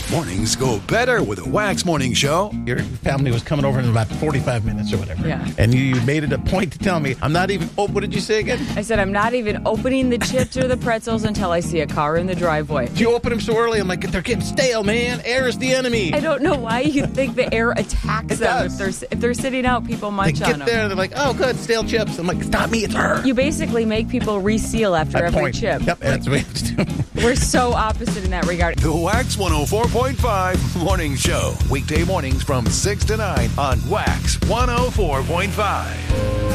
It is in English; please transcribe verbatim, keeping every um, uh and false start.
Mornings go better with a Wax Morning Show. Your family was coming over in about forty-five minutes or whatever. Yeah. And you, you made it a point to tell me, I'm not even, oh, what did you say again? I said, I'm not even opening the chips or the pretzels until I see a car in the driveway. Did you open them so early? I'm like, they're getting stale, man. Air is the enemy. I don't know why you think the air attacks It them. does. If they're if they're sitting out, people They munch get on them. there and they're like, oh, good, stale chips. I'm like, stop me, it's her. You basically make people reseal after That every point. chip. Yep, that's what we have to do. We're so opposite in that regard. The Wax one oh four point five Morning Show. Weekday mornings from six to nine on Wax one oh four point five.